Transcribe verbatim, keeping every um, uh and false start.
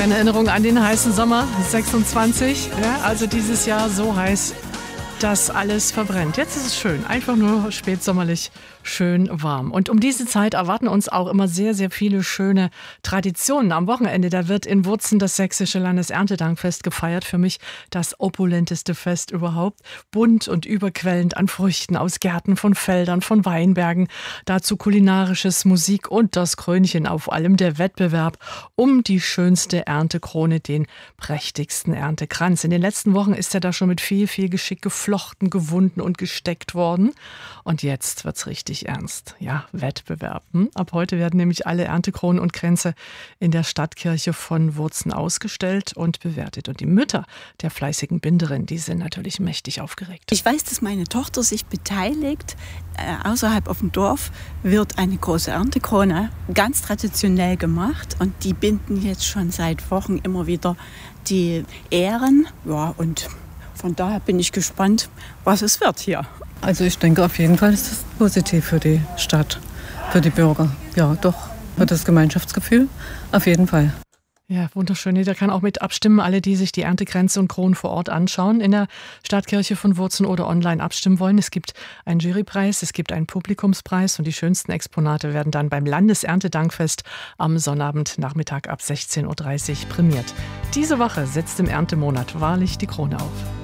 Keine Erinnerung an den heißen Sommer sechsundzwanzig. Ja, also dieses Jahr so heiß, dass alles verbrennt. Jetzt ist es schön, einfach nur spätsommerlich schön warm. Und um diese Zeit erwarten uns auch immer sehr, sehr viele schöne Traditionen. Am Wochenende, da wird in Wurzen das sächsische Landeserntedankfest gefeiert. Für mich das opulenteste Fest überhaupt. Bunt und überquellend an Früchten aus Gärten, von Feldern, von Weinbergen. Dazu kulinarisches, Musik und das Krönchen auf allem, der Wettbewerb um die schönste Erntekrone, den prächtigsten Erntekranz. In den letzten Wochen ist er da schon mit viel, viel Geschick geflochten, gewunden und gesteckt worden. Und jetzt wird's richtig ernst. Ja, Wettbewerb. Hm? Ab heute werden nämlich alle Erntekronen und Kränze in der Stadtkirche von Wurzen ausgestellt und bewertet. Und die Mütter der fleißigen Binderin, die sind natürlich mächtig aufgeregt. Ich weiß, dass meine Tochter sich beteiligt. Äh, außerhalb auf dem Dorf wird eine große Erntekrone ganz traditionell gemacht. Und die binden jetzt schon seit Wochen immer wieder die Ähren. Ja, und von daher bin ich gespannt, was es wird hier. Also ich denke auf jeden Fall ist das positiv für die Stadt, für die Bürger. Ja, doch, für das Gemeinschaftsgefühl auf jeden Fall. Ja, wunderschön. Jeder kann auch mit abstimmen. Alle, die sich die Erntekränze und Kronen vor Ort anschauen, in der Stadtkirche von Wurzen oder online abstimmen wollen. Es gibt einen Jurypreis, es gibt einen Publikumspreis und die schönsten Exponate werden dann beim Landeserntedankfest am Sonnabendnachmittag ab sechzehn Uhr dreißig prämiert. Diese Woche setzt im Erntemonat wahrlich die Krone auf.